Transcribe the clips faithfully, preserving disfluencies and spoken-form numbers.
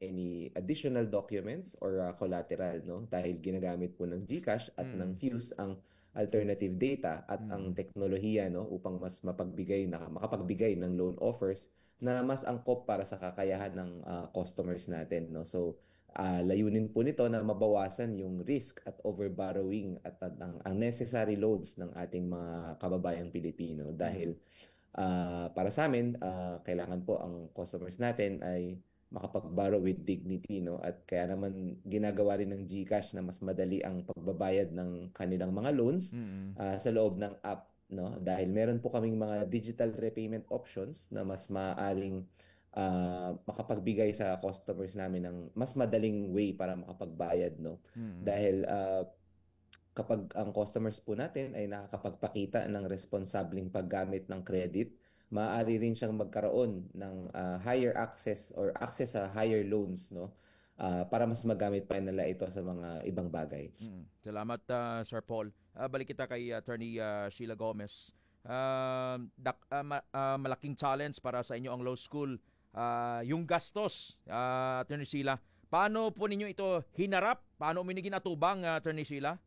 any additional documents or uh, collateral, no? Dahil ginagamit po ng GCash at ng Mm. Fuse ang alternative data at ang Mm. teknolohiya, no, upang mas mapagbigay na makapagbigay ng loan offers na mas angkop para sa kakayahan ng uh, customers natin, no? So uh, layunin po nito na mabawasan yung risk at overborrowing at, at ang, ang necessary loans ng ating mga kababayang Pilipino Mm. dahil Ah, para sa amin, ah, kailangan po ang customers natin ay makapag-borrow with dignity, no? At kaya naman ginagawa rin ng GCash na mas madali ang pagbabayad ng kanilang mga loans Mm. ah, sa loob ng app, no? Dahil meron po kaming mga digital repayment options na mas maaaring ah, makapagbigay sa customers namin ng mas madaling way para makapagbayad, no? Mm. Dahil ah, kapag ang customers po natin ay nakakapagpakita ng responsableng paggamit ng credit, maaari rin siyang magkaroon ng ah, higher access or access sa higher loans, no? Ah, para mas magamit pa nila ito sa mga ibang bagay. Mm. Salamat, ah, Sir Paul. Ah, balik kita kay Attorney ah, Sheila Gomez. Ah, dak, ah, ma- ah, malaking challenge para sa inyo ang law school. Ah, yung gastos, ah, Attorney Sheila. Paano po ninyo ito hinarap? Paano mo ginatubang, ah, Attorney Sheila?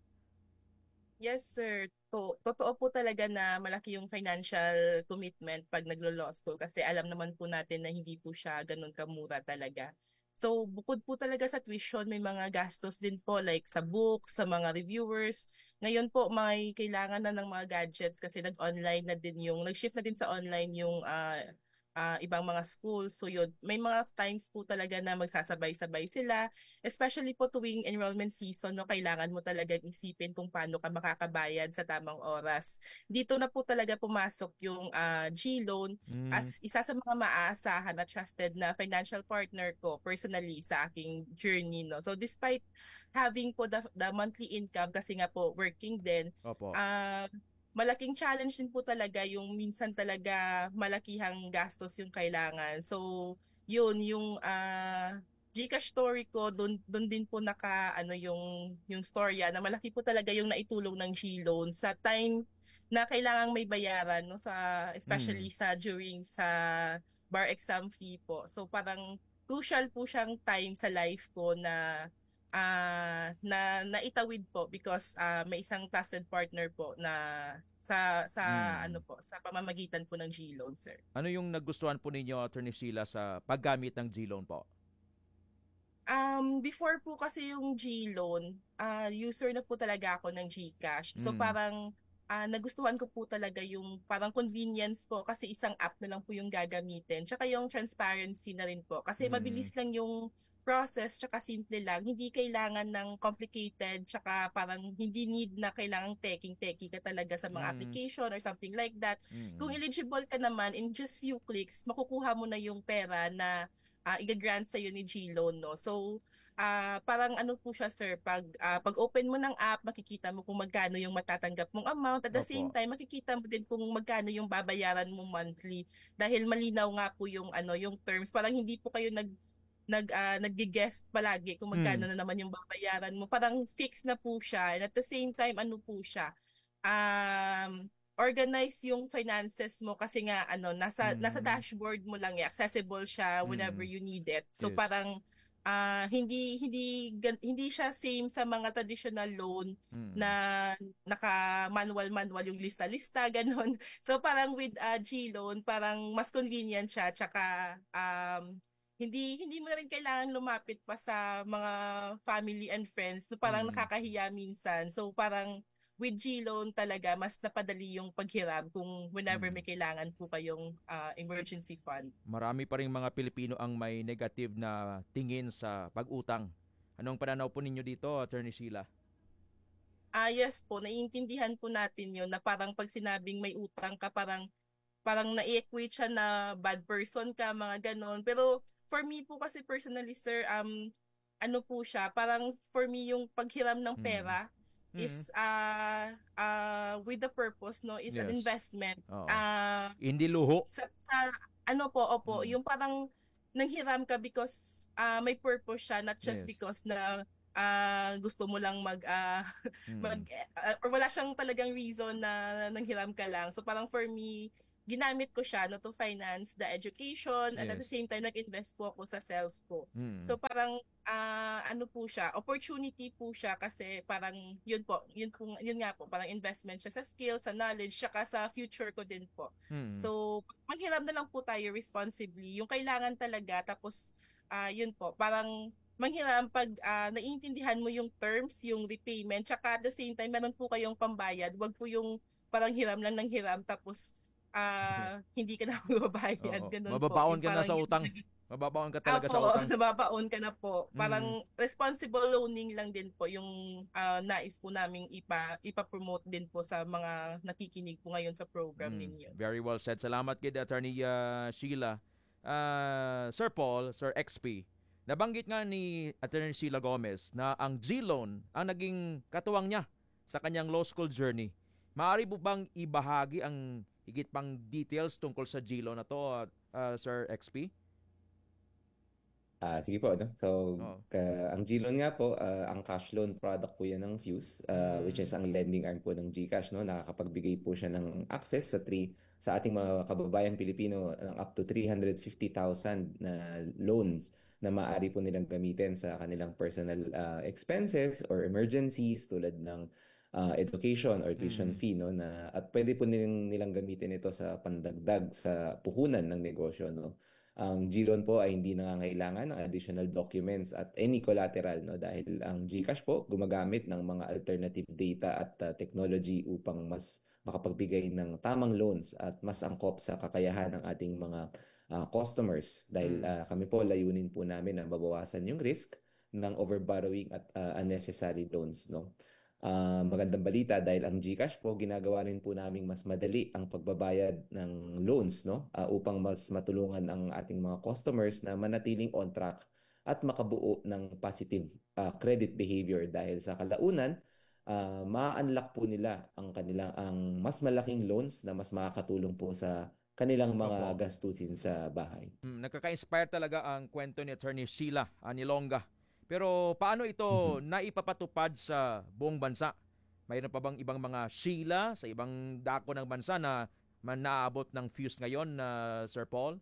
Yes, sir. To totoo po talaga na malaki yung financial commitment pag naglo-law school kasi alam naman po natin na hindi po siya ganun kamura talaga. So, bukod po talaga sa tuition, may mga gastos din po like sa books, sa mga reviewers. Ngayon po, may kailangan na ng mga gadgets kasi nag-online na din yung, nag-shift na din sa online yung ah, ah, ibang mga schools. So, yun, may mga times po talaga na magsasabay-sabay sila. Especially po tuwing enrollment season, no, kailangan mo talagang isipin kung paano ka makakabayad sa tamang oras. Dito na po talaga pumasok yung ah, G-Loan Mm. as isa sa mga maaasahan at trusted na financial partner ko personally sa aking journey. No? So despite having po the, the monthly income, kasi nga po working din, Opo. ah malaking challenge din po talaga yung minsan talaga malakihang gastos yung kailangan. So yun, yung ah Gcash story ko, doon doon din po naka ano yung yung storya na malaki po talaga yung naitulong ng G-loan sa time na kailangang may bayaran no sa Mm. especially sa during sa bar exam fee po. So parang crucial po siyang time sa life ko na ah na naitawid po because ah, may isang trusted partner po na sa sa ano Mm. po sa pamamagitan po ng G-loan, sir. Ano yung nagustuhan po ninyo, Attorney Sheila, sa paggamit ng G-Loan po? Um, before po kasi yung G-Loan, ah user na po talaga ako ng GCash. So Mm. parang ah nagustuhan ko po talaga yung parang convenience po kasi isang app na lang po yung gagamitin. Tsaka yung transparency na rin po. Kasi Mm. mabilis lang yung process, tsaka simple lang. Hindi kailangan ng complicated, tsaka parang hindi need na kailangang taking-techy ka talaga sa mga Mm. application or something like that. Kung Mm. eligible ka naman, in just few clicks, makukuha mo na yung pera na uh, i-grant sa'yo ni G-Loan, no? So, ah parang ano po siya, sir, pag, ah, pag open mo ng app, makikita mo kung magkano yung matatanggap mong amount. At the same Opo. time, makikita mo din kung magkano yung babayaran mo monthly. Dahil malinaw nga po yung, ano, yung terms. Parang hindi po kayo nag nag uh, nag-guest palagi kung magkano Mm. na naman yung babayaran mo. Parang fixed na po siya. And at the same time, ano po siya, um, organize yung finances mo kasi nga ano nasa nasa Mm. dashboard mo lang, eh, accessible siya whenever Mm. you need it. So Yes. parang ah hindi hindi gan- hindi siya same sa mga traditional loan na Mm. naka manual manual yung lista-lista ganon. So parang with uh, G-loan parang mas convenient siya tsaka um hindi hindi mo na rin kailangan lumapit pa sa mga family and friends no parang Mm. nakakahiya minsan. So parang with G-loan talaga, mas napadali yung paghiram kung whenever may Mm. kailangan po kayong ah, emergency fund. Marami pa ring mga Pilipino ang may negative na tingin sa pag-utang. Anong pananaw po ninyo dito, Attorney Sheila? Ah, yes po, naiintindihan po natin yun na parang pag sinabing may utang ka, parang, parang na-equate siya na bad person ka, mga ganon. Pero for me po kasi personally, sir, um, ano po siya, parang for me yung paghiram ng Mm. pera Mm. is uh, uh, with the purpose, no, is an Yes. investment. Oo. Ah, Hindi luho. sa, sa ano po, opo, Mm. yung parang nanghiram ka because ah, may purpose siya, not just Yes. because na ah, gusto mo lang mag, ah, mag Mm. ah, or wala siyang talagang reason na nanghiram ka lang. So parang for me, ginamit ko siya no to finance the education at at the Yes. same time nag-invest po ako sa self ko. Mm. So parang ah, ano po siya, opportunity po siya kasi parang yun po, yun po, yun nga po, parang investment siya sa skills, sa knowledge, saka sa future ko din po. Mm. So manghiram na lang po tayo responsibly. Yung kailangan talaga tapos ah, yun po, parang manghiram pag ah, naiintindihan mo yung terms, yung repayment, tsaka at the same time meron po kayong pambayad. Wag po yung parang hiram lang ng hiram tapos ah, hindi ka na magbabayad. Oo. Ganun po. Mababaon Yung ka na parang sa yun utang. talaga. Mababaon ka talaga sa Apo, utang. nababaon ka na po. Mm. Parang responsible loaning lang din po yung ah, nais po naming ipa, ipa-promote din po sa mga nakikinig po ngayon sa program Mm. ninyo. Very well said. Salamat kid Attorney uh, Sheila. Uh, Sir Paul, Sir X P, nabanggit nga ni Attorney Sheila Gomez na ang G-Loan ang naging katuwang niya sa kanyang law school journey. Maaari po bang ibahagi ang higit pang details tungkol sa G-Loan na to, uh, uh, Sir X P? Ah, sige po, no? So, Oo. ka- ang G-Loan nga po, ah, ang cash loan product po yan ng Fuse, ah, which is Mm. ang lending arm po ng GCash, no? Nakakapagbigay po siya ng access sa three sa ating mga kababayan Pilipino ng up to three hundred fifty thousand na loans na maaari po nilang gamitin sa kanilang personal ah, expenses or emergencies tulad ng ah, education or tuition Mm. fee, no? Na, at pwede po nilang, nilang gamitin ito sa pandagdag sa puhunan ng negosyo, no? Ang G-Loan po ay hindi nangangailangan ng additional documents at any collateral, no, dahil ang GCash po gumagamit ng mga alternative data at uh, technology upang mas makapagbigay ng tamang loans at mas angkop sa kakayahan ng ating mga uh, customers, dahil Mm. uh, kami po layunin po namin na mabawasan yung risk ng overborrowing at uh, unnecessary loans, no. Ah, magandang balita dahil ang GCash po ginagawa rin po naming mas madali ang pagbabayad ng loans, no, Ah, upang mas matulungan ang ating mga customers na manatiling on track at makabuo ng positive ah, credit behavior, dahil sa kalaunan uh, ma-unlock po nila ang kanilang ang mas malaking loans na mas makakatulong po sa kanilang mga Opo. gastusin sa bahay. Mm, nakaka-inspire talaga ang kwento ni Attorney Sheila Anilonga. Pero paano ito naipapatupad sa buong bansa? Mayroon pa bang ibang mga Sheila sa ibang dako ng bansa na man naaabot ng Fuse ngayon, na Sir Paul?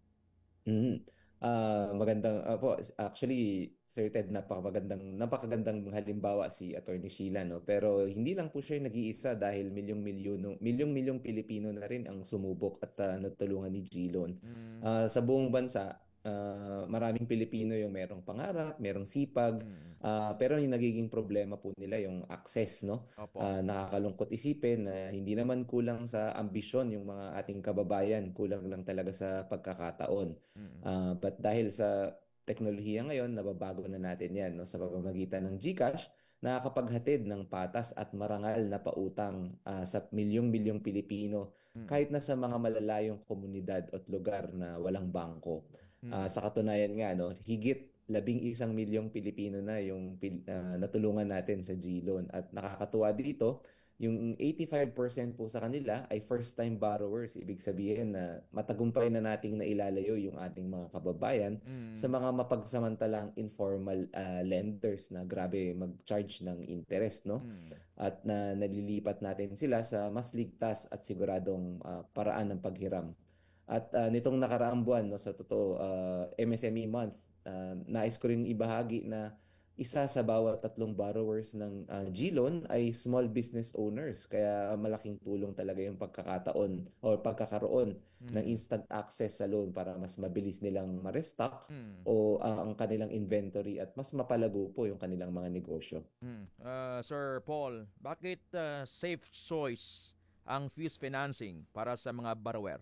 Mhm. Ah, magandang ah, po, actually, Sir Ted, napakagandang napakagandang halimbawa si Attorney Sheila, no. Pero hindi lang po siya yung nag-iisa, dahil milyong-milyon milyong-milyong Pilipino na rin ang sumubok at ah, natulungan ni G-Loan. Mm, Ah, sa buong bansa, ah, maraming Pilipino yung merong pangarap, merong sipag, mm, ah, pero yung nagiging problema po nila yung access, no. opo. Ah, nakakalungkot isipin na hindi naman kulang sa ambisyon yung mga ating kababayan, kulang lang talaga sa pagkakataon. Mm, Ah, but dahil sa teknolohiya ngayon, nababago na natin yan, no? Sa pamamagitan ng GCash, nakakapaghatid ng patas at marangal na pautang ah, sa milyong-milyong Pilipino mm, kahit na sa mga malalayong komunidad at lugar na walang bangko. Ah, mm. sa katunayan nga, no, higit labing isang milyong Pilipino na yung pil- ah, natulungan natin sa G-Loan, at nakakatuwa dito, yung eighty-five percent po sa kanila ay first-time borrowers. Ibig sabihin na matagumpay na nating nailalayo yung ating mga kababayan sa Mm, mga mapagsamantalang informal ah, lenders na grabe mag-charge ng interest, no? mm, At na nalilipat natin sila sa mas ligtas at siguradong ah, paraan ng paghiram. At ah, nitong nakaraang buwan, no, sa totoo, ah, M S M E month, ah, nais ko rin ibahagi na isa sa bawat tatlong borrowers ng ah, G-Loan ay small business owners. Kaya malaking tulong talaga yung pagkakataon o pagkakaroon ng mm, instant access sa loan para mas mabilis nilang ma-restock mm, o ah, ang kanilang inventory at mas mapalago po yung kanilang mga negosyo. mm. Uh, Sir Paul, bakit uh, safe choice ang Fuse financing para sa mga borrower?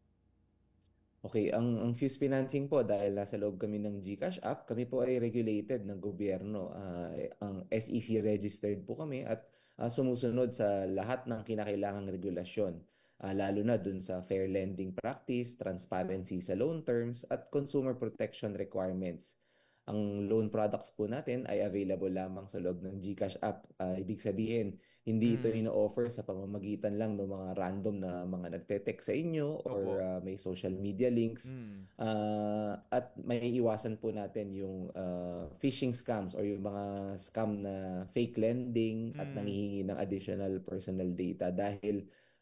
Okay, ang ang Fuse Financing po, dahil nasa loob kami ng GCash app, kami po ay regulated ng gobyerno. Ah, ang S E C registered po kami at ah, sumusunod sa lahat ng kinakailangang regulasyon. Ah, lalo na dun sa fair lending practice, transparency sa loan terms at consumer protection requirements. Ang loan products po natin ay available lamang sa loob ng GCash app. Ah, ibig sabihin, hindi ito Mm, ino-offer sa pamamagitan lang ng mga random na mga nagte-text sa inyo or opo. ah, may social media links. Mm, Ah, at may iwasan po natin yung ah, phishing scams or yung mga scam na fake lending at mm, nanghihingi ng additional personal data, dahil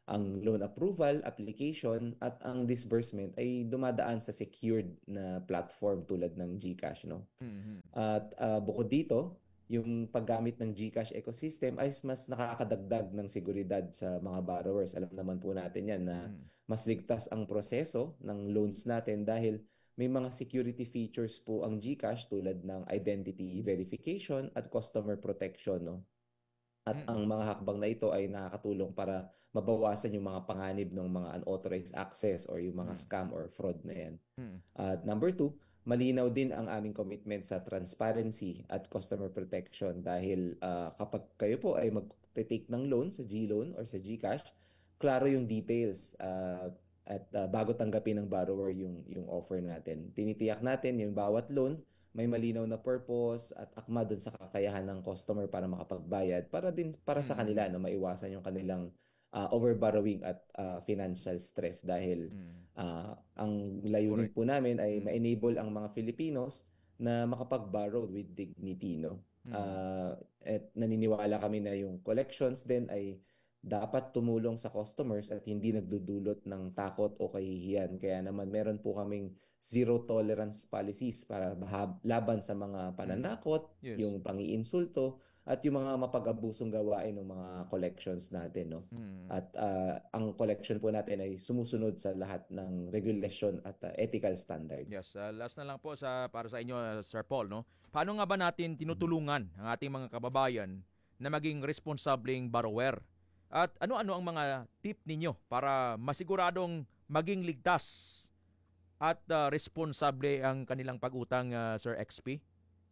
Ang loan approval, application, at ang disbursement ay dumadaan sa secured na platform tulad ng GCash, no? Mhm. At ah, bukod dito, yung paggamit ng GCash ecosystem ay mas nakakadagdag ng seguridad sa mga borrowers. Alam naman po natin yan na Mm. mas ligtas ang proseso ng loans natin dahil may mga security features po ang GCash tulad ng identity verification at customer protection, no? At Mm. ang mga hakbang na ito ay nakakatulong para mabawasan yung mga panganib ng mga unauthorized access or yung mga Mm. scam or fraud na yan. Mm. At number two, malinaw din ang aming commitment sa transparency at customer protection dahil ah, kapag kayo po ay mag-take ng loan sa GLoan or sa GCash, klaro yung details ah, at ah, bago tanggapin ng borrower yung yung offer natin. Tinitiyak natin yung bawat loan may malinaw na purpose at akma doon sa kakayahan ng customer para makapagbayad para din para sa kanila Mm. na maiwasan yung kanilang ah, overborrowing at ah, financial stress dahil Mm. ah, ang layunin Correct. po namin ay Mm. ma-enable ang mga Filipinos na makapag-borrow with dignity, no? Mm. Ah, at naniniwala kami na yung collections din ay dapat tumulong sa customers at hindi nagdudulot ng takot o kahihiyan. Kaya naman meron po kaming zero tolerance policies para bahab- laban sa mga Mm. pananakot, Yes. yung pangiinsulto, at yung mga mapag-abusong gawain ng mga collections natin, no? Mm. At ah, ang collection po natin ay sumusunod sa lahat ng regulation at ah, ethical standards. Yes, ah, last na lang po sa para sa inyo, ah, Sir Paul, no? Paano nga ba natin tinutulungan ang ating mga kababayan na maging responsableng borrower? At ano-ano ang mga tip ninyo para masiguradong maging ligtas at ah, responsable ang kanilang pag-utang, ah, Sir X P?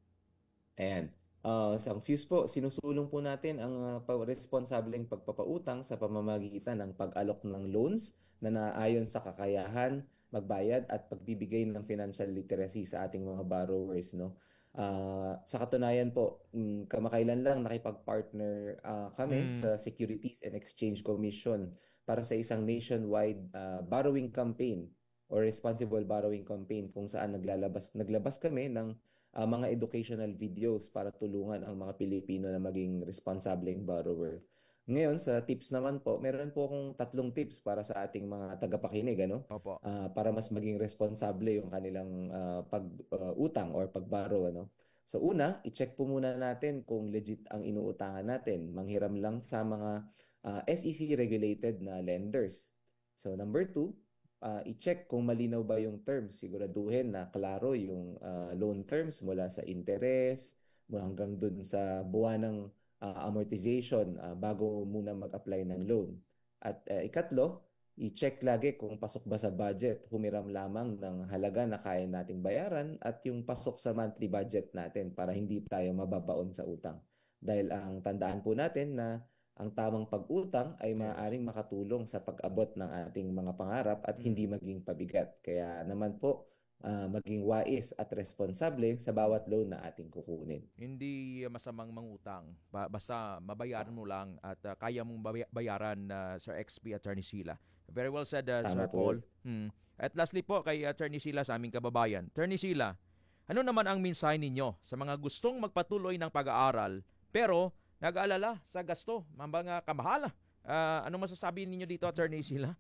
Ayan. Ah, sa Fuse po, sinusulong po natin ang ah, pa- responsableng pagpapautang sa pamamagitan ng pag-alok ng loans na naayon sa kakayahan, magbayad at pagbibigay ng financial literacy sa ating mga borrowers, no? Ah, sa katunayan po, mm, kamakailan lang nakipag-partner ah, kami Mm. sa Securities and Exchange Commission para sa isang nationwide ah, borrowing campaign or responsible borrowing campaign kung saan naglalabas naglabas kami ng ah, mga educational videos para tulungan ang mga Pilipino na maging responsableng borrower. Ngayon, sa tips naman po, meron po akong tatlong tips para sa ating mga tagapakinig, ano? Opo. Ah, para mas maging responsable yung kanilang ah, pag-utang or pag-borrow, ano? So una, i-check po muna natin kung legit ang inuutangan natin. Manghiram lang sa mga ah, S E C regulated na lenders. So number two, ah, i-check kung malinaw ba yung terms. Siguraduhin na klaro yung ah, loan terms mula sa interest mula hanggang dun sa buwan ng ah, amortization ah, bago muna mag-apply ng loan. At ah, ikatlo, i-check lagi kung pasok ba sa budget. Humiram lamang ng halaga na kaya nating bayaran at yung pasok sa monthly budget natin para hindi tayo mababaon sa utang. Dahil ang tandaan po natin na ang tamang pag-utang ay Yes. maaaring makatulong sa pag-abot ng ating mga pangarap at Mm. hindi maging pabigat. Kaya naman po, ah, maging wais at responsable sa bawat loan na ating kukunin. Hindi masamang mangutang. Ba- basta mabayaran mo lang at ah, kaya mong babay- bayaran, ah, Sir X P, Attorney Sheila. Very well said, ah, Tama Sir po Paul. yun. Hmm. At lastly po kay Attorney Sheila sa aming kababayan. Attorney Sheila, ano naman ang mensahe ninyo sa mga gustong magpatuloy ng pag-aaral pero nag-aalala sa gasto, mga kamahala? Ah, ano masasabi ninyo dito, Attorney Sheila?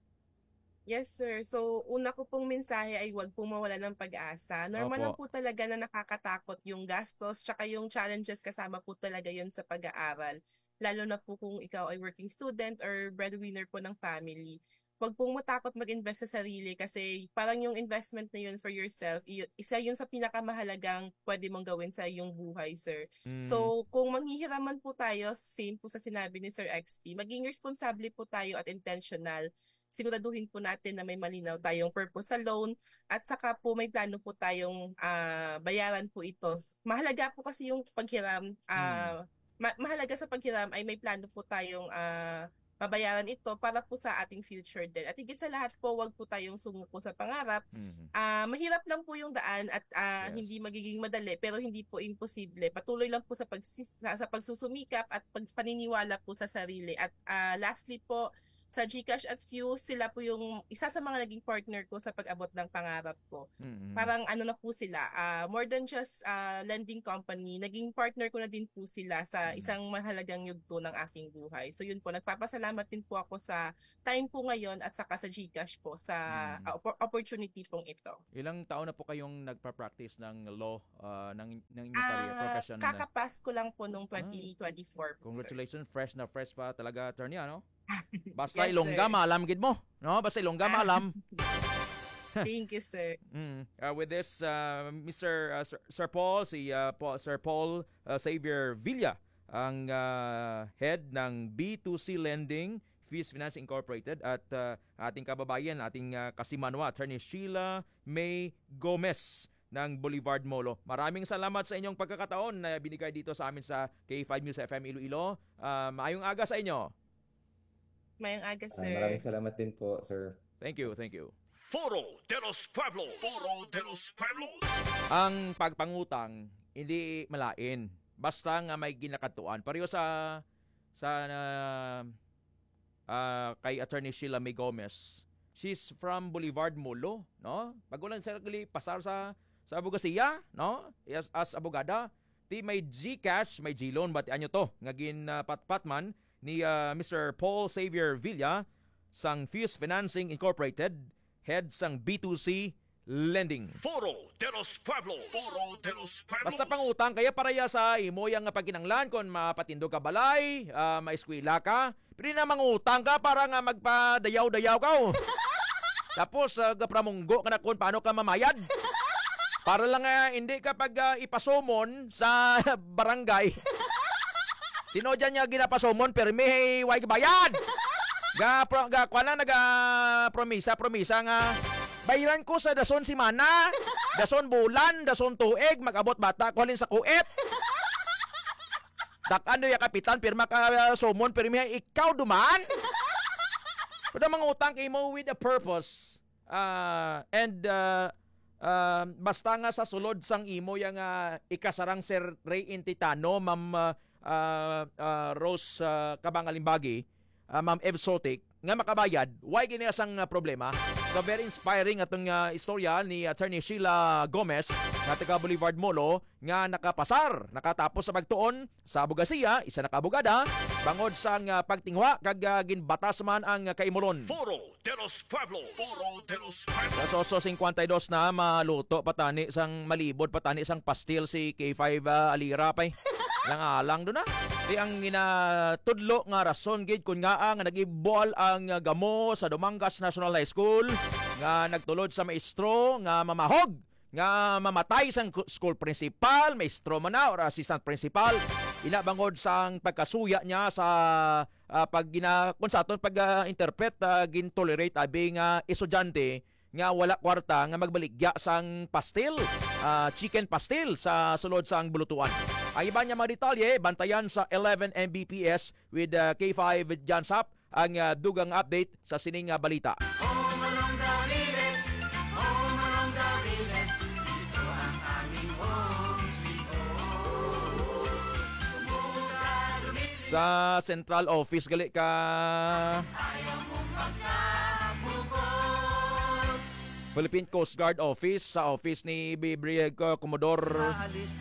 Yes, sir. So, una ko pong mensahe ay huwag pong mawala ng pag-asa. Normal lang Opo. po talaga na nakakatakot yung gastos, tsaka yung challenges kasama po talaga yun sa pag-aaral. Lalo na po kung ikaw ay working student or breadwinner po ng family. Huwag pong matakot mag-invest sa sarili kasi parang yung investment na yun for yourself, i- isa yun sa pinakamahalagang pwede mong gawin sa iyong buhay, sir. Mm. So, kung manghihiraman po tayo, same po sa sinabi ni Sir X P, maging responsable po tayo at intentional. Siguraduhin po natin na may malinaw tayong purpose sa loan at saka po may plano po tayong ah, bayaran po ito. Mahalaga po kasi yung paghiram, ah, ma- mahalaga sa paghiram ay may plano po tayong ah, mabayaran ito para po sa ating future din. At higit sa lahat po, wag po tayong sumuko sa pangarap. Mhm. Ah, mahirap lang po yung daan at ah, Yes. hindi magiging madali pero hindi po imposible. Patuloy lang po sa pagsis sa pagsusumikap at pagpaniniwala po sa sarili. At ah, lastly po, sa GCash at Fuse, sila po yung isa sa mga naging partner ko sa pag-abot ng pangarap ko. Mm-mm. Parang ano na po sila, ah, more than just ah, lending company, naging partner ko na din po sila sa Mm. isang mahalagang yugto ng aking buhay. So yun po, nagpapasalamat din po ako sa time po ngayon at saka sa GCash po sa Mm. ah, oppor- opportunity pong ito. Ilang taon na po kayong nagpa-practice ng law uh, ng, ng inyong career, Ah, profession? kakapas ko lang po nung twenty twenty-four po, sir. Congratulations, fresh na fresh pa talaga, attorney, ano? Basta Yes, Ilongga, sir. maalam gid mo. No? Basta Ilongga, Ah. maalam. Thank you, sir. Mm. Uh, with this, uh, Mister uh, Sir, Sir Paul, si uh, Paul, Sir Paul uh, Xavier Villa, ang uh, head ng B two C Lending, Fuse Finance Incorporated, at uh, ating kababayan, ating uh, kasimanwa, Attorney Sheila May Gomez ng Boulevard Molo. Maraming salamat sa inyong pagkakataon na binigay dito sa amin sa K five News F M Iloilo. Uh, maayong aga sa inyo. Mayang aga, Ah, sir. maraming salamat din po, sir. Thank you, thank you. Foro de los Pueblos. Foro de los Pueblos. Ang pagpangutang hindi malain, basta nga may ginakatuan. Pareho sa sa uh, uh, kay Attorney Sheila May Gomez. She's from Boulevard Molo, no? Pagulan sa kali pasar sa sa abogasiya, no? As, as abogada, ti may GCash, may G-loan, bati anyo to nga gin uh, patpatman ni uh, Mister Paul Xavier Villa sang Fuse Financing Incorporated, head sang B two C Lending. Foro de los Pueblos. Foro de los Pueblos. Basta pangutang kaya paraya sa imo yang pagkinanglan kon mapatindo ka balay, uh, maeskwela ka, pero na mangutang ka para nga magpadayaw-dayaw ka. Oh. Tapos uh, gapramunggo ka na kon paano ka mamayad. Para lang uh, hindi ka pag uh, ipasomon sa barangay. Sino dyan niya ginapasomon pero may way bayad. Ga pro, ga kuana naga promisa promisa nga bayaran ko sa dason si mana, dason bulan, dason tuig, mag-abot bata ko halin sa kuet. Dak ano ya kapitan pirma ka sumon pero may ikaw duman. Pero mga utang kay mo with a purpose. Uh, and uh, uh, basta nga sa sulod sang imo yang uh, ikasarang Sir Ray Intitano, Ma'am uh, uh, uh, Rose uh, Kabangalimbagi, uh, Ma'am Evsotic, nga makabayad, why gini asang uh, problema? So very inspiring atong uh, istorya ni Attorney Sheila Gomez nga taga Boulevard Molo nga nakapasar, nakatapos sa pagtuon sa abogasiya, isa na kaabogada, bangod sang uh, pagtingwa kag uh, ginbatas man ang uh, kaimulon. Foro de los Pueblos. Foro de los Pueblos. Sa otso fifty-two na maluto patani sang malibod patani sang pastil si K five uh, Alira pay. Lang alang do na. Di ang ginatudlo nga rason gid kun nga ang nagibol ang uh, gamo sa Dumangas National High School nga nagtulod sa maestro nga mamahog nga mamatay sang school principal, maestro man na or assistant principal. Inabangod sang pagkasuya niya sa uh, pag gina kung sa aton pag uh, interpret uh, gintolerate abi nga estudyante nga wala kwarta nga magbaligya sang pastil, uh, chicken pastil sa sulod sang bulutuan. Ang iba niya mga detalye, bantayan sa eleven M B P S with uh, K five John Sap ang uh, dugang update sa sining uh, balita. Sa central office gali ka. Philippine Coast Guard Office, sa office ni Brigadier Commodore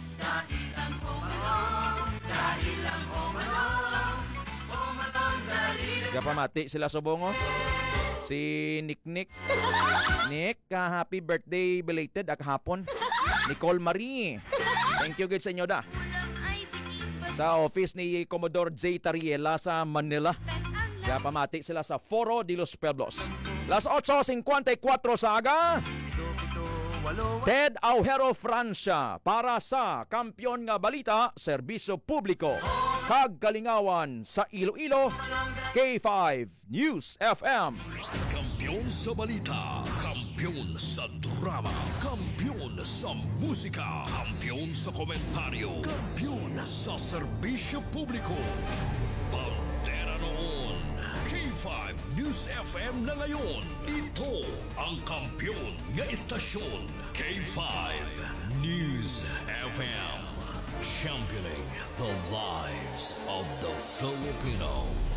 Kapamati sila subongo. Si Nick Nick. Nick, uh, happy birthday belated at hapon. Nicole Marie. Thank you good sa inyo da. Sa office ni Commodore J. Tariela sa Manila. Kaya pamati sila sa Foro de los Pueblos. Las eight fifty-four sa aga. Ted Aujero Francia para sa Kampiyon nga Balita, Serbisyo Publiko. Kag Kalingawan sa Iloilo, K five News F M. Kampiyon sa balita, kampiyon sa drama, kampiyon sa musika, kampiyon sa komentaryo, kampiyon sa serbisyo publiko. Bandera noon, K five News F M na ngayon. Ito ang kampiyon nga istasyon, K five News F M. Championing the lives of the Filipino.